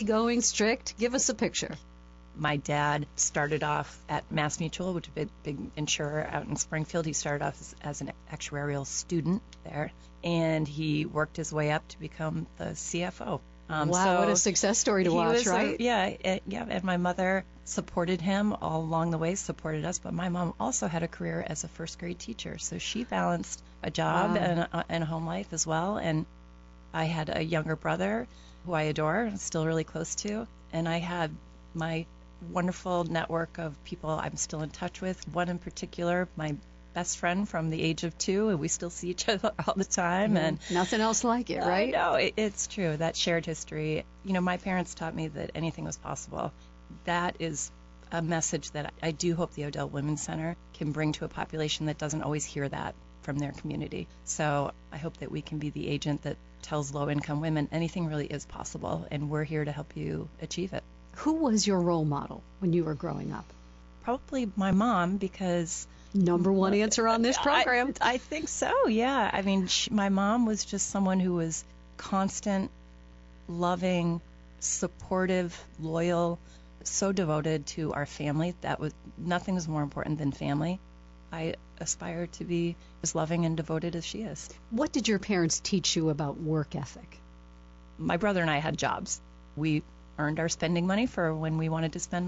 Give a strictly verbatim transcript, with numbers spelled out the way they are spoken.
easygoing, strict? Give us a picture. My dad started off at Mass Mutual, which is a big, big insurer out in Springfield. He started off as, as an actuarial student there, and he worked his way up to become the C F O. Um, wow, so what a success story to watch, right? A, yeah, it, yeah. And my mother supported him all along the way, supported us. But my mom also had a career as a first grade teacher, so she balanced a job Wow. and, a, and a home life as well. And I had a younger brother who I adore, and still really close to, and I had my wonderful network of people I'm still in touch with. One in particular, my best friend from the age of two, and we still see each other all the time. Mm, and nothing else like it, right? No, it, it's true. That shared history. You know, my parents taught me that anything was possible. That is a message that I do hope the Odell Women's Center can bring to a population that doesn't always hear that from their community. So I hope that we can be the agent that tells low-income women anything really is possible, and we're here to help you achieve it. Who was your role model when you were growing up? Probably my mom, because number one answer on this program. I, I think so, yeah. I mean, she, my mom was just someone who was constant, loving, supportive, loyal, so devoted to our family. That was nothing was more important than family. I aspire to be as loving and devoted as she is. What did your parents teach you about work ethic? My brother and I had jobs. We earned our spending money for when we wanted to spend